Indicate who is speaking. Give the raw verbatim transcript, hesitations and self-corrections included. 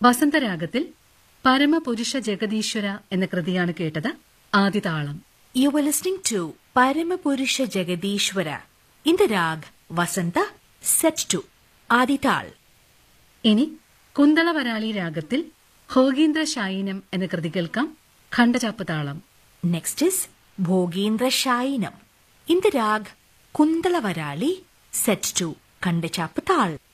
Speaker 1: വസന്തരാഗത്തിൽ പരമപുരുഷ ജഗദീശ്വര എന്ന കൃതിയാണ് കേട്ടത്. ആദിതാളം.
Speaker 2: You were listening to Paramapurusha Jagadishwara in the rag Vasanta set to Adital.
Speaker 1: ഇനി കുന്തളവരാളി രാഗത്തിൽ ഭോഗീന്ദ്ര ശായിനം എന്ന കൃതി കേൾക്കാം. ഖണ്ഡചാപ്പ് താളം.
Speaker 2: Next is Bhogendra Shayinam in the rag Kundalavarali set to Kandachappatal.